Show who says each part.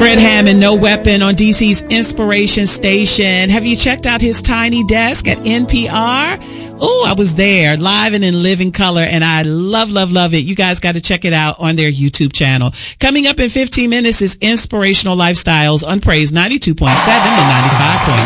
Speaker 1: Fred Hammond, No Weapon on DC's Inspiration Station. Have you checked out his tiny desk at NPR? Oh, I was there live and in living color, and I love it. You guys got to check it out on their YouTube channel. Coming up in 15 minutes is Inspirational Lifestyles on Praise 92.7 and 95.9.